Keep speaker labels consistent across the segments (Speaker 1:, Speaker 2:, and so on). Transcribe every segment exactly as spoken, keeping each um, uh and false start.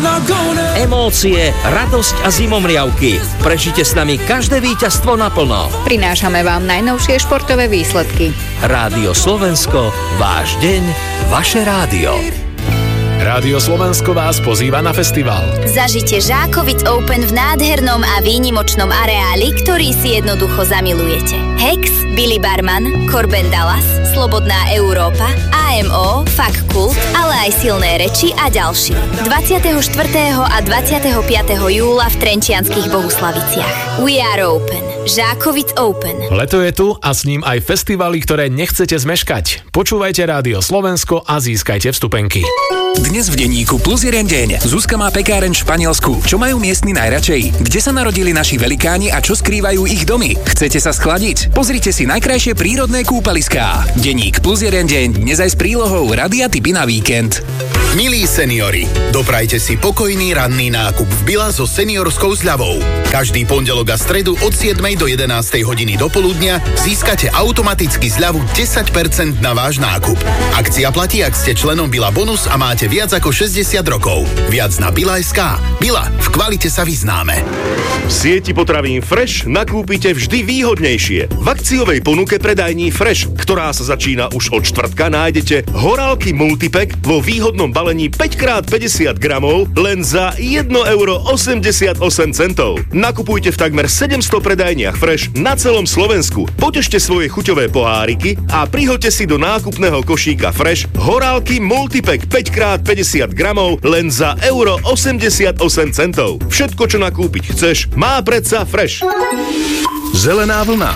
Speaker 1: Emócie, radosť a zimomriavky. Prežite s nami každé víťazstvo naplno.
Speaker 2: Prinášame vám najnovšie športové výsledky.
Speaker 1: Rádio Slovensko, váš deň, vaše rádio.
Speaker 3: Rádio Slovensko vás pozýva na festival.
Speaker 4: Zažite Žákovic Open v nádhernom a výnimočnom areáli, ktorý si jednoducho zamilujete. Hex, Billy Barman, Corben Dallas, Slobodná Európa, á em ó, Fuck Kult, ale aj Silné reči a ďalší. dvadsiateho štvrtého a dvadsiateho piateho júla v Trenčianskych Bohuslaviciach. We are open. Žákovic Open.
Speaker 3: Leto je tu a s ním aj festivaly, ktoré nechcete zmeškať. Počúvajte Rádio Slovensko a získajte vstupenky.
Speaker 5: Dnes v denníku Plus jeden deň. Zuzka má pekáreň v Španielsku. Čo majú miestni najradšej? Kde sa narodili naši velikáni a čo skrývajú ich domy? Chcete sa schladiť? Pozrite si najkrajšie prírodné kúpaliská. Denník Plus jeden deň. Dnes aj s prílohou Rady a tipy na víkend.
Speaker 6: Milí seniori, doprajte si pokojný ranný nákup v Billa so seniorskou zľavou. Každý pondelok a stredu od siedmej do jedenástej hodiny do poludnia získate automaticky zľavu desať percent na váš nákup. Akcia platí, ak ste členom Billa Bonus a máte viac ako šesťdesiat rokov. Viac na Billa bodka es ká. Billa, v kvalite sa vyznáme.
Speaker 7: V sieti potravín Fresh nakúpite vždy výhodnejšie. V akciovej ponuke predajní Fresh, ktorá sa začína už od štvrtka, nájdete horálky multipack vo výhodnom balení päť krát päťdesiat gramov len za jedno euro osemdesiatosem centov. Nakupujte v takmer sedemsto predajniach Fresh na celom Slovensku. Potešte svoje chuťové poháriky a prihoďte si do nákupného košíka Fresh horálky multipack päť krát päťdesiat gramov len za euro osemdesiatosem centov. Všetko, čo nakúpiť chceš, má predsa Fresh.
Speaker 6: Zelená vlna.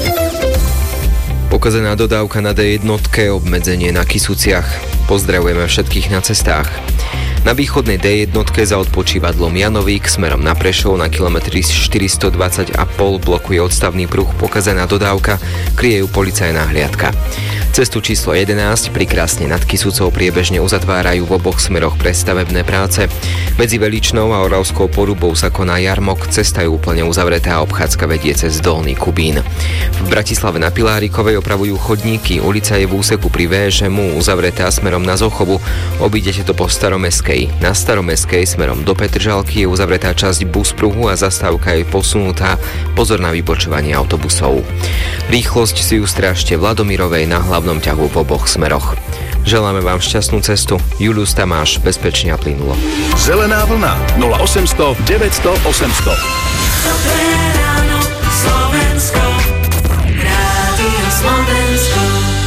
Speaker 8: Pokazená dodávka na dé jednotke, obmedzenie na Kysuciach. Pozdravujeme všetkých na cestách. Na východnej dé jednotke za odpočívadlom Janovík smerom na Prešov na kilometri štyristodvadsať a pol blokuje odstavný pruh pokazená dodávka, kryje ju policajná hliadka. Cestu číslo jedenásť pri Krásne nad Kysucou priebežne uzatvárajú v oboch smeroch pre stavebné práce. Medzi Veličnou a Oravskou Porubou sa koná jarmok, cesta je úplne uzavretá a obchádzka vedie cez Dolný Kubín. V Bratislave na Pilárikovej opravujú chodníky, ulica je v úseku pri vé eš emu uzavretá smerom na Zochovu, obídete to po Staromestskej. Na Staromestskej smerom do Petržalky je uzavretá časť buspruhu a zastávka je posunutá, pozor na vybočovanie autobusov. Rýchlosť si ustrážte v Ladomirovej na hlavnom ťahu v oboch smeroch. Želáme vám šťastnú cestu. Julius Tamáš, bezpečne a plynulo.
Speaker 6: Zelená vlna nula osemsto deväťsto osemsto.
Speaker 9: Dobré ráno, Slovensko. Rádio Slovensko.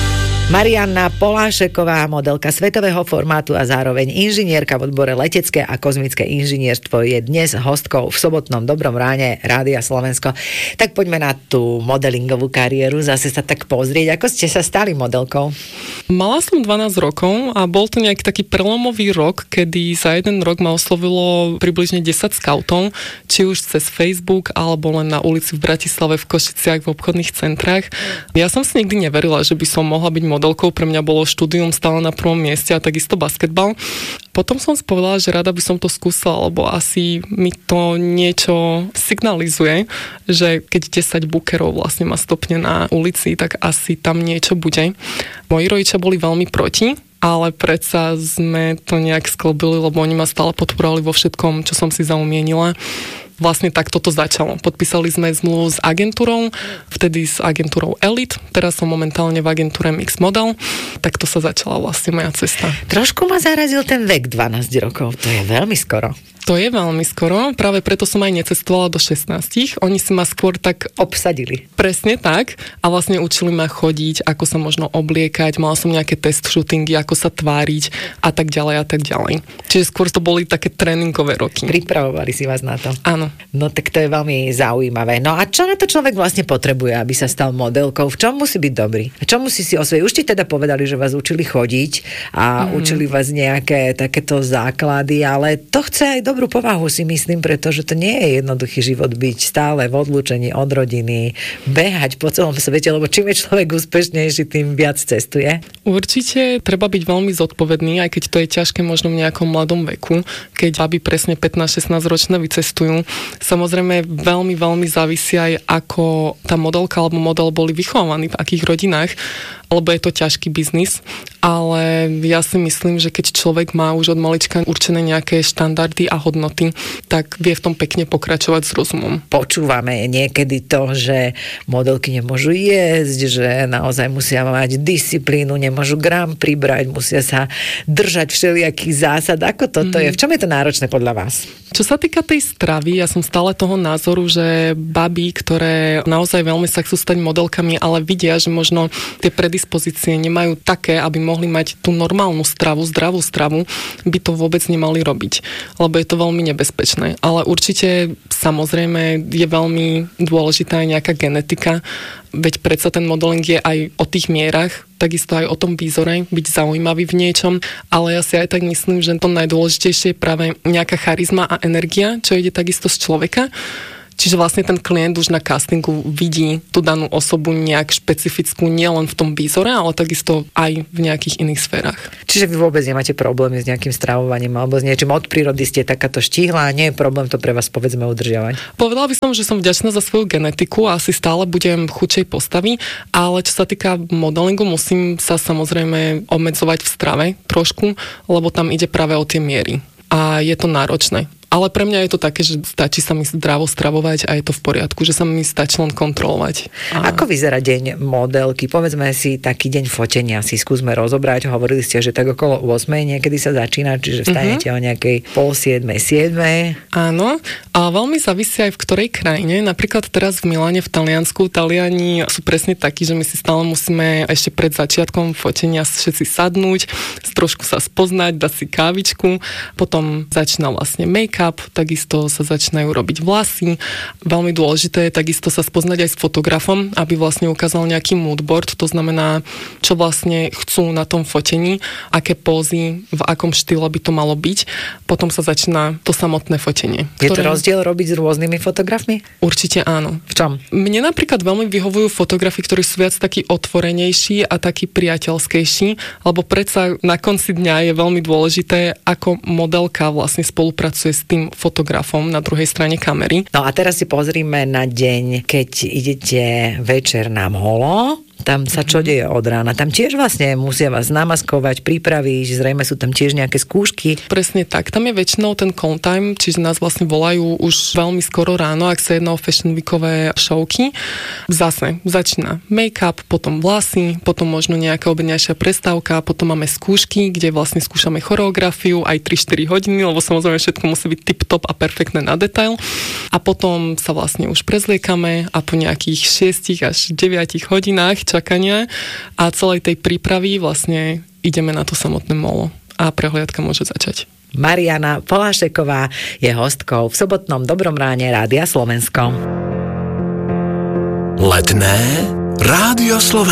Speaker 10: Marianna Polášeková, modelka svetového formátu a zároveň inžinierka v odbore letecké a kozmické inžinierstvo, je dnes hostkou v sobotnom Dobrom ráne Rádia Slovensko. Tak poďme na tú modelingovú kariéru, zase sa tak pozrieť, ako ste sa stali modelkou.
Speaker 11: Mala som dvanásť rokov a bol to nejaký taký prelomový rok, kedy za jeden rok ma oslovilo približne desať skautov, či už cez Facebook, alebo len na ulici v Bratislave, v Košiciach, v obchodných centrách. Ja som si nikdy neverila, že by som mohla byť modelkou, pre mňa bolo štúdium stále na prvom mieste a takisto basketbal. Potom som si povedala, že rada by som to skúsala, lebo asi mi to niečo signalizuje, že keď desať bookerov vlastne ma stopne na ulici, tak asi tam niečo bude. Moji rodičia boli veľmi proti, ale predsa sme to nejak sklbili, lebo oni ma stále podporovali vo všetkom, čo som si zaumienila. Vlastne tak toto začalo. Podpísali sme zmluvu s agentúrou, vtedy s agentúrou Elite, teraz som momentálne v agentúre Mix Model, tak to sa začala vlastne moja cesta.
Speaker 10: Trošku ma zarazil ten vek dvanásť rokov, to je veľmi skoro.
Speaker 11: To je veľmi skoro, práve preto som aj necestovala do šestnástich. Oni si ma skôr tak
Speaker 10: obsadili.
Speaker 11: Presne tak a vlastne učili ma chodiť, ako sa možno obliekať, mala som nejaké test shootingy, ako sa tváriť a tak ďalej a tak ďalej. Čiže skôr to boli také tréningové roky.
Speaker 10: Pripravovali si vás na to.
Speaker 11: Áno.
Speaker 10: No tak to je veľmi zaujímavé. No a čo na to človek vlastne potrebuje, aby sa stal modelkou? V čom musí byť dobrý? V čom musí si osvojiť? Už ti teda povedali, že vás učili chodiť a mm. učili vás nejaké takéto základy, ale to chce aj dobrú povahu, si myslím, pretože to nie je jednoduchý život byť stále v odlúčení od rodiny, behať po celom svete, lebo čím je človek úspešnejší, tým viac cestuje.
Speaker 11: Určite treba byť veľmi zodpovedný, aj keď to je ťažké možno v nejakom mladom veku, keď baby presne pätnásť šestnásť ročné vycestujú. Samozrejme veľmi, veľmi závisí aj, ako tá modelka alebo model boli vychovaní, v akých rodinách. lebo je to ťažký biznis, ale ja si myslím, že keď človek má už od malička určené nejaké štandardy a hodnoty, tak vie v tom pekne pokračovať s rozumom.
Speaker 10: Počúvame niekedy to, že modelky nemôžu jesť, že naozaj musia mať disciplínu, nemôžu gram pribrať, musia sa držať všelijakých zásad. Ako toto mm-hmm. je? V čom je to náročné podľa vás?
Speaker 11: Čo sa týka tej stravy, ja som stále toho názoru, že baby, ktoré naozaj veľmi sa chcú stať modelkami, ale vidia, že možno tie predispozície nemajú také, aby mohli mať tú normálnu stravu, zdravú stravu, by to vôbec nemali robiť, lebo je to veľmi nebezpečné. Ale určite samozrejme je veľmi dôležitá aj nejaká genetika, veď predsa ten modeling je aj o tých mierach, takisto aj o tom výzore, byť zaujímavý v niečom, ale ja si aj tak myslím, že to najdôležitejšie je práve nejaká charizma a energia, čo ide takisto z človeka. Čiže vlastne ten klient už na castingu vidí tú danú osobu nejak špecifickú nielen v tom výzore, ale takisto aj v nejakých iných sférach.
Speaker 10: Čiže vy vôbec nemáte problémy s nejakým stravovaním alebo s niečím od prírody, ste takáto štíhla a nie je problém to pre vás povedzme udržiavať?
Speaker 11: Povedala by som, že som vďačná za svoju genetiku a asi stále budem chudšej postavy, ale čo sa týka modelingu, musím sa samozrejme obmedzovať v strave trošku, lebo tam ide práve o tie miery. A je to náročné. Ale pre mňa je to také, že stačí sa mi zdravo stravovať a je to v poriadku, že sa mi stačí len kontrolovať. A... Ako
Speaker 10: vyzerá deň modelky? Povedzme si taký deň fotenia, si skúsme rozobrať. Hovorili ste, že tak okolo ôsmej niekedy sa začína, čiže vstanete uh-huh. o nejakej pol siedmej, siedmej.
Speaker 11: Áno, a veľmi závisí aj v ktorej krajine. Napríklad teraz v Miláne, v Taliansku, Taliani sú presne takí, že my si stále musíme ešte pred začiatkom fotenia všetci sadnúť, trošku sa spoznať, dať si kávičku, potom začína vlastne make up, takisto sa začínajú robiť vlasy. Veľmi dôležité je takisto sa spoznať aj s fotografom, aby vlastne ukázal nejaký moodboard, to znamená, čo vlastne chcú na tom fotení, aké pózy, v akom štýle by to malo byť. Potom sa začína to samotné fotenie.
Speaker 10: Je ktoré... to rozdiel robiť s rôznymi fotografmi?
Speaker 11: Určite áno.
Speaker 10: V čom?
Speaker 11: Mne napríklad veľmi vyhovujú fotografy, ktorí sú viac takí otvorenejší a takí priateľskejší, lebo predsa na konci dňa je veľmi dôležité, ako modelka vlastne spolupracuje s tým fotografom na druhej strane kamery.
Speaker 10: No a teraz si pozrime na deň, keď idete večer na molo. Tam sa čo deje od rána? Tam tiež vlastne musia vás namaskovať, pripraviť, zrejme sú tam tiež nejaké skúšky.
Speaker 11: Presne tak, tam je väčšinou ten call time, čiže nás vlastne volajú už veľmi skoro ráno, ak sa jedná o fashion weekové showky. Zase začína make-up, potom vlasy, potom možno nejaká obedňajšia prestávka, potom máme skúšky, kde vlastne skúšame choreografiu aj tri štyri hodiny, lebo samozrejme všetko musí byť tip-top a perfektné na detail. A potom sa vlastne už prezliekame a po nejakých šiestich až deviatich hodinách čakania a celej tej prípravy vlastne ideme na to samotné molo a prehliadka môže začať.
Speaker 10: Mariana Polášeková je hostkou v sobotnom Dobrom ráne Rádia Slovensko.
Speaker 12: Letné Rádio Slovensko.